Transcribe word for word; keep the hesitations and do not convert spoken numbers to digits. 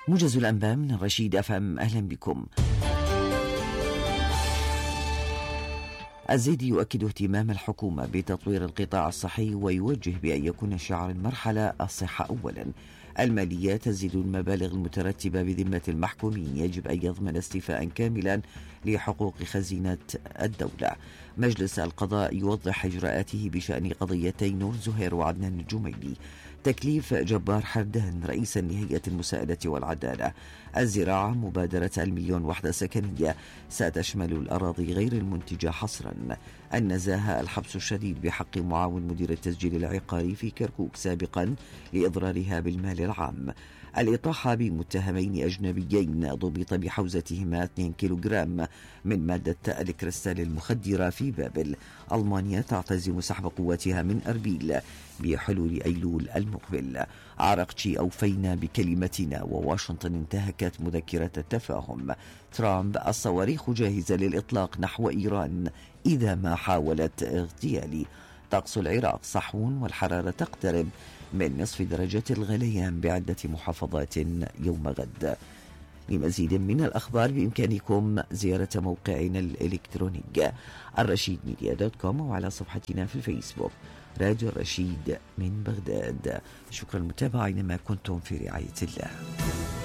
موجز الأنباء من رشيد أف أم، أهلا بكم. الزيدي يؤكد اهتمام الحكومة بتطوير القطاع الصحي ويوجه بأن يكون شعار المرحلة الصحة أولا. المالية تزيد المبالغ المترتبة بذمة المحكومين، يجب أن يضمن استيفاء كاملا لحقوق خزينة الدولة. مجلس القضاء يوضح إجراءاته بشأن قضيتي نور زهير وعدنان الجميلي. تكليف جبار حمدان رئيسا لهيئة المساءلة والعدالة. الزراعة مبادرة المليون وحدة سكنية ستشمل الأراضي غير المنتجة حصرا. النزاهة الحبس الشديد بحق معاون مدير التسجيل العقاري في كركوك سابقا لإضرارها بالمال العام. الإطاحة بمتهمين أجنبيين ضبط بحوزتهما اثنين كيلوغرام من مادة الكريستال المخدرة في بابل. ألمانيا تعتزم سحب قواتها من أربيل بحلول أيلول المقبل. عرقتشي أوفينا بكلمتنا، وواشنطن انتهكت مذكرة التفاهم. ترامب الصواريخ جاهزة للإطلاق نحو إيران إذا ما حاولت اغتيالي. طقس العراق صحو والحرارة تقترب من نصف درجة الغليان بعدة محافظات يوم غد. لمزيد من الأخبار بإمكانكم زيارة موقعنا الإلكتروني الرشيد ميديا دوت كوم وعلى صفحتنا في الفيسبوك راديو الرشيد من بغداد. شكرا للمتابعة، أينما كنتم في رعاية الله.